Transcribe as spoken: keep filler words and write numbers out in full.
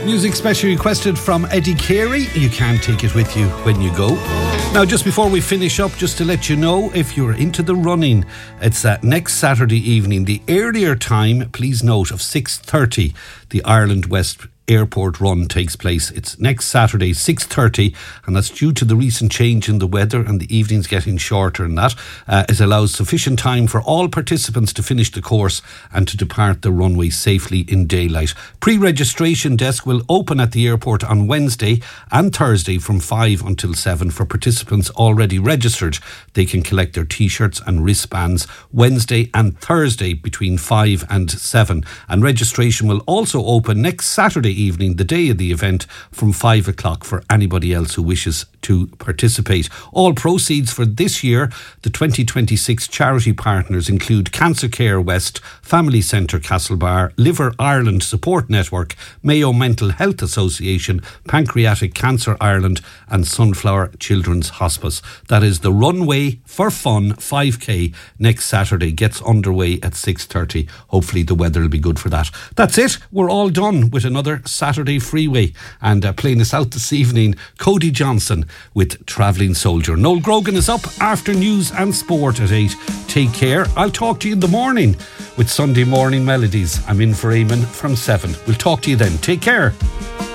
Music specially requested from Eddie Carey. You can take it with you when you go. Now, just before we finish up, just to let you know, if you're into the running, it's uh, next Saturday evening. The earlier time, please note, of six thirty, the Ireland West Airport Run takes place. It's next Saturday, six thirty, and that's due to the recent change in the weather and the evenings getting shorter, and that uh, it allows sufficient time for all participants to finish the course and to depart the runway safely in daylight. Pre-registration desk will open at the airport on Wednesday and Thursday from five until seven. For participants already registered, they can collect their t-shirts and wristbands Wednesday and Thursday between five and seven, and registration will also open next Saturday evening, the day of the event, from five o'clock for anybody else who wishes to participate. All proceeds for this year, the twenty twenty-six charity partners include Cancer Care West, Family Centre Castlebar, Liver Ireland Support Network, Mayo Mental Health Association, Pancreatic Cancer Ireland and Sunflower Children's Hospice. That is the Runway for Fun five K next Saturday. Gets underway at six thirty. Hopefully the weather will be good for that. That's it. We're all done with another Saturday Freeway, and uh, playing us out this evening, Cody Johnson with Travelling Soldier. Noel Grogan is up after news and sport at eight. Take care. I'll talk to you in the morning with Sunday Morning Melodies. I'm in for Eamon from seven. We'll talk to you then. Take care.